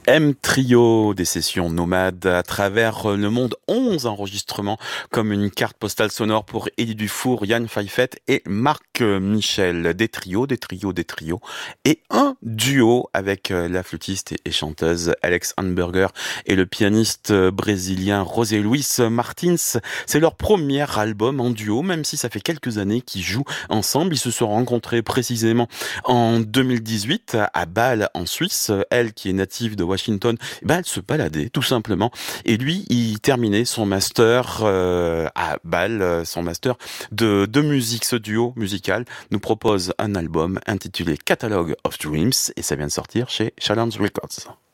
M Trio, des sessions nomades à travers le monde, 11 enregistrements comme une carte postale sonore pour Eddie Dufour, Yann Pfeiffer et Marc Michel. Des trios et un duo avec la flûtiste et chanteuse Alex Hamburger et le pianiste brésilien José Luis Martins. C'est leur premier album en duo, même si ça fait quelques années qu'ils jouent ensemble. Ils se sont rencontrés précisément en 2018 à Bâle en Suisse. Elle qui est native de Washington, elle se baladait tout simplement. Et lui, il terminait son master à Bâle, son master de musique. Ce duo musical nous propose un album intitulé Catalogue of Dreams et ça vient de sortir chez Challenge Records.